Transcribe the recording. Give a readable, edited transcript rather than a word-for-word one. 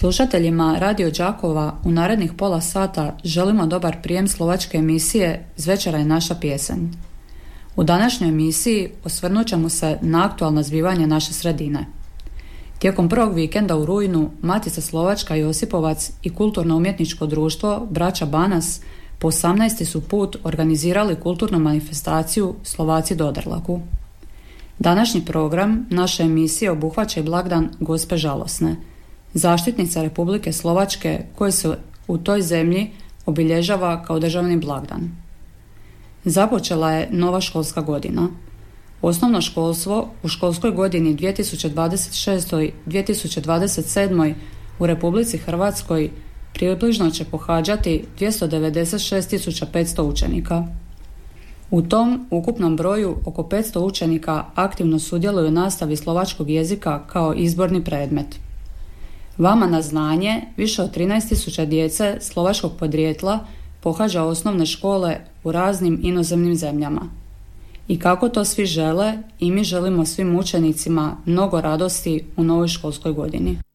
Slušateljima Radio Đakova u narednih pola sata želimo dobar prijem slovačke emisije Zvečera je naša pjesenj. U današnjoj emisiji osvrnut ćemo se na aktualna zbivanja naše sredine. Tijekom prvog vikenda u rujnu Matica Slovačka Josipovac i kulturno-umjetničko društvo Braća Banas po 18. su put organizirali kulturnu manifestaciju Slovaci Doderlaku. Današnji program naše emisije obuhvaća i blagdan Gospe Žalosne, zaštitnica Republike Slovačke koje se u toj zemlji obilježava kao državni blagdan. Započela je nova školska godina. Osnovno školstvo u školskoj godini 2026-2027 u Republici Hrvatskoj približno će pohađati 296.500 učenika. U tom ukupnom broju oko 500 učenika aktivno sudjeluju u nastavi slovačkog jezika kao izborni predmet. Vama na znanje više od 13.000 djece slovačkog podrijetla pohađa osnovne škole u raznim inozemnim zemljama. I kako to svi žele, i mi želimo svim učenicima mnogo radosti u novoj školskoj godini.